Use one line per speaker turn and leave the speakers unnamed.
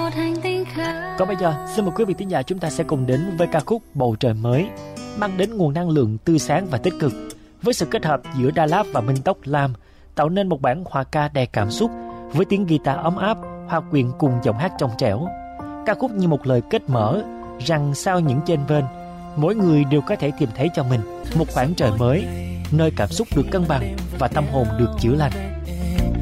một hành tinh khác.
Còn bây giờ, xin mời quý vị thính giả chúng ta sẽ cùng đến với ca khúc Bầu Trời Mới, mang đến nguồn năng lượng tươi sáng và tích cực, với sự kết hợp giữa Đà Lạt và Minh Tốc Lam, tạo nên một bản hòa ca đầy cảm xúc với tiếng guitar ấm áp, hòa quyện cùng giọng hát trong trẻo. Ca khúc như một lời kết mở rằng sau những chênh vênh, mỗi người đều có thể tìm thấy cho mình một khoảng trời mới, nơi cảm xúc được cân bằng và tâm hồn được chữa lành.